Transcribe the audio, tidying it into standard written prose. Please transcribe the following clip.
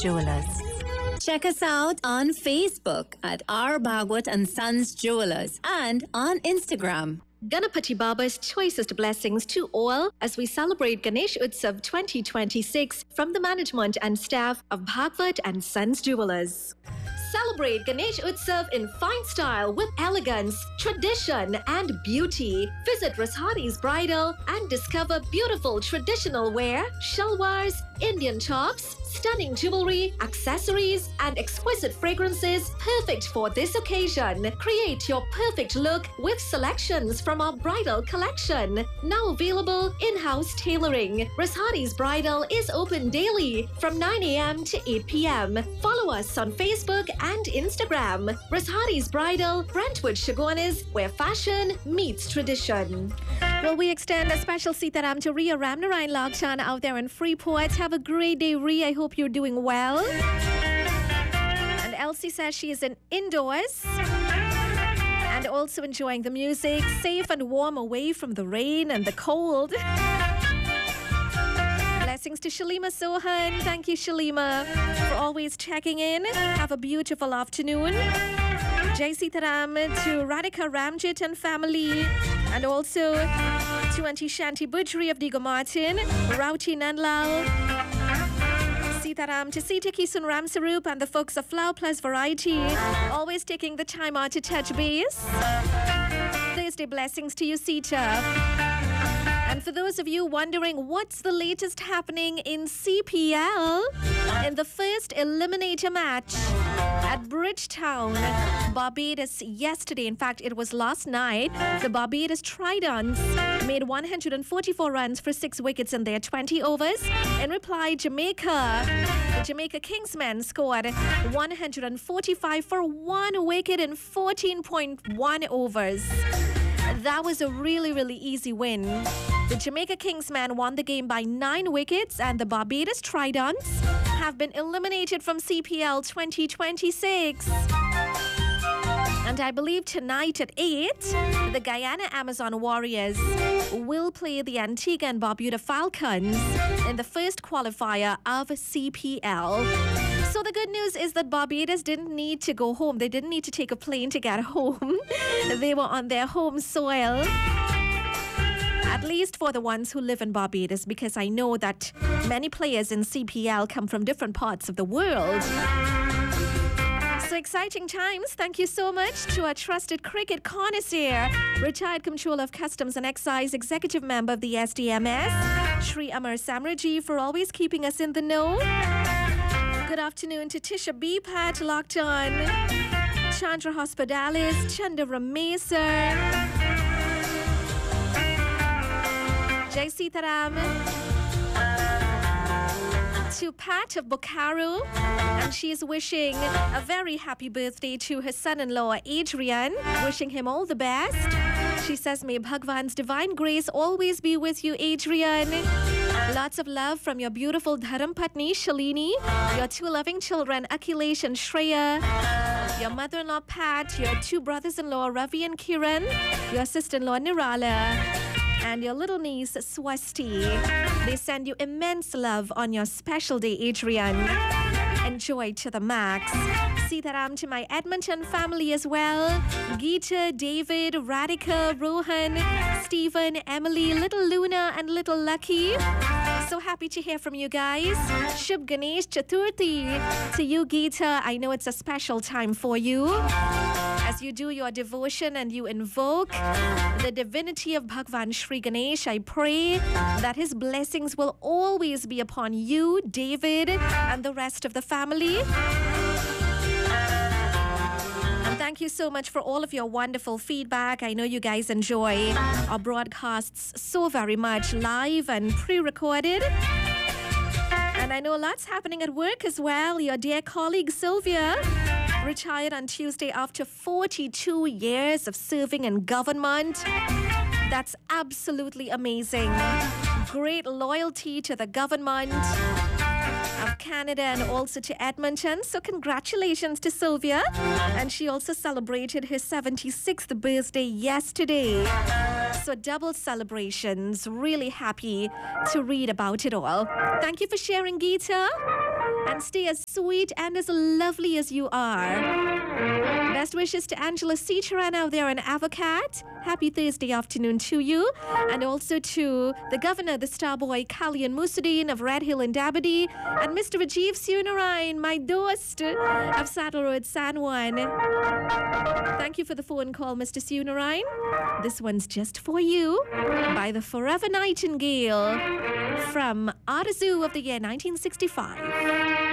Jewelers. Check us out on Facebook at R. Bhagwat and Sons Jewelers and on Instagram. Ganapati Baba's choicest blessings to all as we celebrate Ganesh Utsav 2026 from the management and staff of Bhagwat and Sons Jewelers. Celebrate Ganesh Utsav in fine style with elegance, tradition, and beauty. Visit Rashadi's Bridal and discover beautiful traditional wear, shalwars, Indian tops, stunning jewelry, accessories, and exquisite fragrances perfect for this occasion. Create your perfect look with selections from our bridal collection. Now available in-house tailoring. Rashadi's Bridal is open daily from 9 a.m. to 8 p.m. Follow us on Facebook and Instagram. Rashadi's Bridal, Brentwood Chaguanas, where fashion meets tradition. Well, we extend a special Sitaram to Ria Ramnarayan Lakchan out there in Freeport. Have a great day, Ria. I hope you're doing well. And Elsie says she is indoors and also enjoying the music, safe and warm away from the rain and the cold. Blessings to Shalima Sohan. Thank you, Shalima, for always checking in. Have a beautiful afternoon. Jai Sitaram to Radhika Ramjit and family, and also to Auntie Shanti Budri of Digo Martin, Rauti Nandlal. Sitaram to Sitiki Sunram Sarup and the folks of Flower Plus Variety, always taking the time out to touch base. Thursday blessings to you, Sita. And for those of you wondering what's the latest happening in CPL, in the first eliminator match at Bridgetown, Barbados yesterday, in fact it was last night, the Barbados Tridents made 144 runs for 6 wickets in their 20 overs. In reply, the Jamaica Kingsmen scored 145 for 1 wicket in 14.1 overs. That was a really, really easy win. The Jamaica Kingsmen won the game by 9 wickets, and the Barbados Tridents have been eliminated from CPL 2026. And I believe tonight at 8, the Guyana Amazon Warriors will play the Antigua and Barbuda Falcons in the first qualifier of CPL. So the good news is that Barbados didn't need to go home. They didn't need to take a plane to get home. They were on their home soil. At least for the ones who live in Barbados, because I know that many players in CPL come from different parts of the world. So exciting times. Thank you so much to our trusted cricket connoisseur, retired Comptroller of Customs and Excise, Executive Member of the SDMS, Shri Amar Samraji, for always keeping us in the know. Good afternoon to Tisha Bipat, locked on. Chandra Hospitalis, Chanda Ramesar, Jai Sitaram, to Pat of Bokaro, and she is wishing a very happy birthday to her son-in-law Adrian, wishing him all the best. She says, may Bhagwan's divine grace always be with you, Adrian. Lots of love from your beautiful Dharam Patni, Shalini, your 2 loving children, Akhilesh and Shreya, your mother-in-law Pat, your 2 brothers-in-law Ravi and Kiran, your sister-in-law Nirala, and your little niece Swasti. They send you immense love on your special day, Adrian. Enjoy to the max. Sitaram to my Edmonton family as well. Geeta, David, Radhika, Rohan, Stephen, Emily, little Luna, and little Lucky. So happy to hear from you guys. Shubh Ganesh Chaturthi to you, Geeta. I know it's a special time for you as you do your devotion and you invoke the divinity of Bhagwan Shri Ganesh. I pray that his blessings will always be upon you, David, and the rest of the family. And thank you so much for all of your wonderful feedback. I know you guys enjoy our broadcasts so very much, live and pre-recorded. And I know lots happening at work as well. Your dear colleague Sylvia retired on Tuesday after 42 years of serving in government. That's absolutely amazing. Great loyalty to the government of Canada and also to Edmonton. So congratulations to Sylvia. And she also celebrated her 76th birthday yesterday. So double celebrations. Really happy to read about it all. Thank you for sharing, Geeta. and stay as sweet and as lovely as you are. Best wishes to Angela Seacharan out there in Avocat. Happy Thursday afternoon to you. And also to the governor, the star boy, Kalyan Musuddin of Red Hill and Dabadi. And Mr. Rajiv Sunarayan, my dost of Saddle Road, San Juan. Thank you for the phone call, Mr. Sunarayan. This one's just for you by the Forever Nightingale from Arzu of the year 1965.